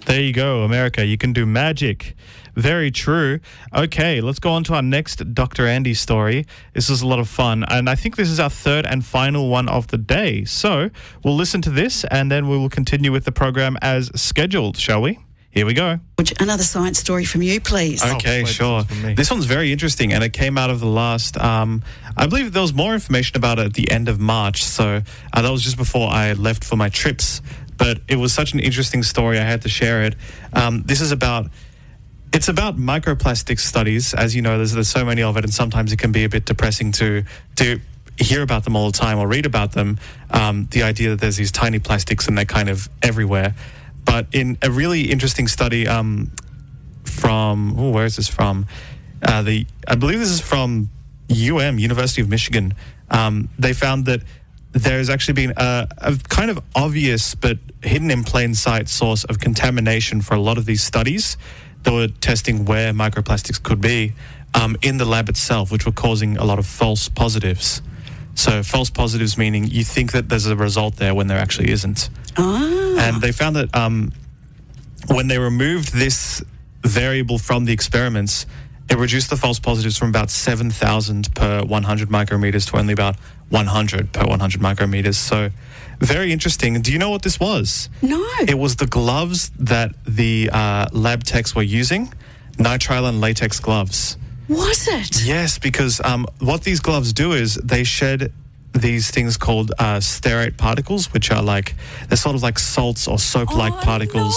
There you go, America. You can do magic. Very true. Okay, let's go on to our next Dr. Andy story. This is a lot of fun, and I think this is our third and final one of the day. So we'll listen to this, and then we will continue with the program as scheduled, shall we? Here we go. Another science story from you, please. Okay, sure. This one's very interesting, and it came out of the last, I believe there was more information about it at the end of March, so that was just before I left for my trips, but it was such an interesting story, I had to share it. This is about microplastic studies. As you know, there's so many of it, and sometimes it can be a bit depressing to hear about them all the time or read about them. The idea that there's these tiny plastics and they're kind of everywhere. But in a really interesting study where is this from? I believe this is from University of Michigan. They found that there's actually been a kind of obvious but hidden in plain sight source of contamination for a lot of these studies that were testing where microplastics could be in the lab itself, which were causing a lot of false positives. So false positives meaning you think that there's a result there when there actually isn't. And they found that when they removed this variable from the experiments, it reduced the false positives from about 7,000 per 100 micrometers to only about 100 per 100 micrometers. So very interesting. Do you know what this was? No. It was the gloves that the lab techs were using, nitrile and latex gloves. Was it? Yes, because what these gloves do is they shed these things called stearate particles, which are they're sort of like salts or soap-like particles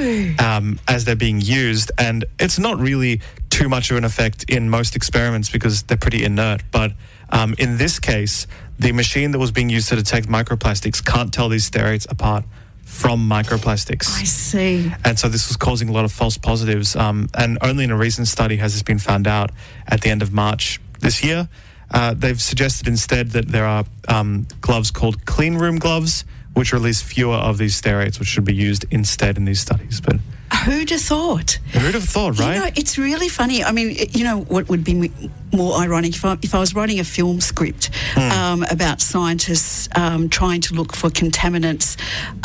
as they're being used. And it's not really too much of an effect in most experiments because they're pretty inert. But in this case, the machine that was being used to detect microplastics can't tell these stearates apart from microplastics. I see. And so this was causing a lot of false positives. And only in a recent study has this been found out at the end of March this year. They've suggested instead that there are gloves called clean room gloves, which release fewer of these stearates, which should be used instead in these studies. But who'd have thought? Who'd have thought, right? You know, it's really funny. I mean, you know what would be more ironic if I was writing a film script about scientists trying to look for contaminants.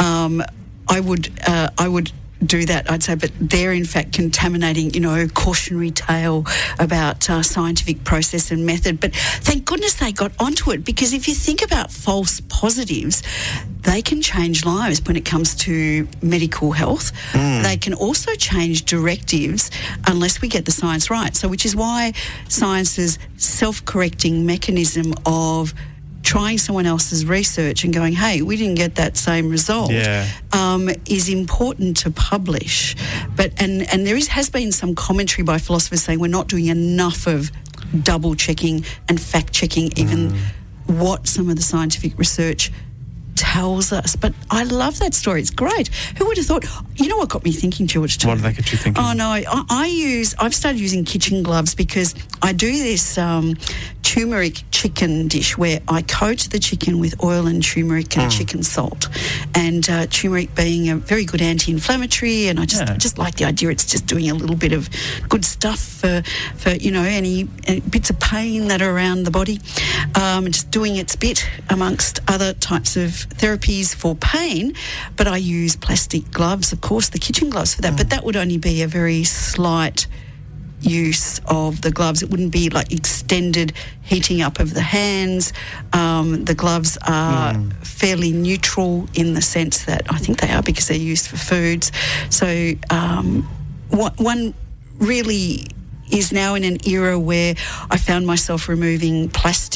I would do that, I'd say, but they're in fact contaminating, cautionary tale about scientific process and method. But thank goodness they got onto it, because if you think about false positives, they can change lives when it comes to medical health. They can also change directives unless we get the science right. So which is why science's self-correcting mechanism of trying someone else's research and going, hey, we didn't get that same result, is important to publish. But and there has been some commentary by philosophers saying we're not doing enough of double checking and fact checking even what some of the scientific research tells us. But I love that story. It's great. Who would have thought? You know what got me thinking, George, too? What did that get you thinking? Oh, no. I've started using kitchen gloves because I do this turmeric chicken dish where I coat the chicken with oil and turmeric and chicken salt. And turmeric being a very good anti-inflammatory, and I just like the idea it's just doing a little bit of good stuff for any bits of pain that are around the body, and just doing its bit amongst other types of therapies for pain. But I use plastic gloves, of course, the kitchen gloves for that, but that would only be a very slight use of the gloves. It wouldn't be like extended heating up of the hands. The gloves are fairly neutral in the sense that I think they are because they're used for foods. So one really is now in an era where I found myself removing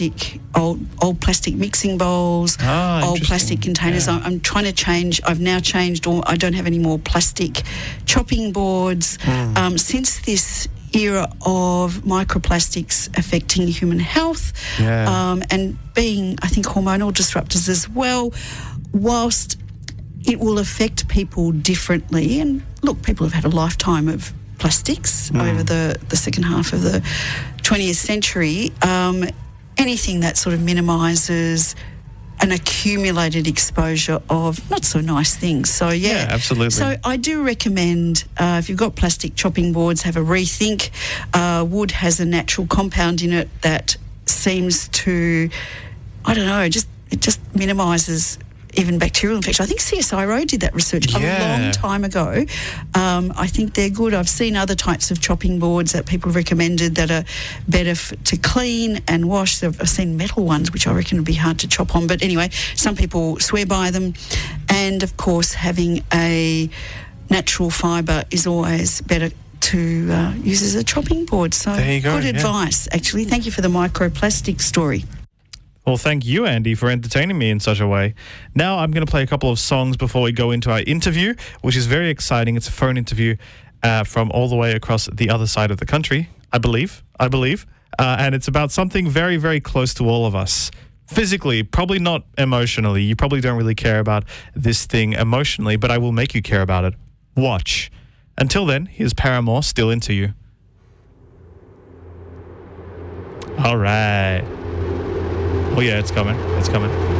old plastic mixing bowls, old plastic containers. Yeah. I'm trying to change. I've now changed, or I don't have any more plastic chopping boards. Since this era of microplastics affecting human health and being, I think, hormonal disruptors as well, whilst it will affect people differently. And look, people have had a lifetime of plastics over the second half of the 20th century. Anything that sort of minimises an accumulated exposure of not so nice things. So, yeah, absolutely. So I do recommend, if you've got plastic chopping boards, have a rethink. Wood has a natural compound in it that seems to, I don't know, it just minimises even bacterial infection. I think CSIRO did that research a long time ago. I think they're good. I've seen other types of chopping boards that people have recommended that are better to clean and wash. I've seen metal ones, which I reckon would be hard to chop on. But anyway, some people swear by them. And, of course, having a natural fibre is always better to use as a chopping board. So there you go, good advice, actually. Thank you for the microplastic story. Well, thank you, Andy, for entertaining me in such a way. Now I'm going to play a couple of songs before we go into our interview, which is very exciting. It's a phone interview from all the way across the other side of the country, I believe. And it's about something very, very close to all of us. Physically, probably not emotionally. You probably don't really care about this thing emotionally, but I will make you care about it. Watch. Until then, here's Paramore, Still Into You. All right. Oh, yeah, it's coming. It's coming.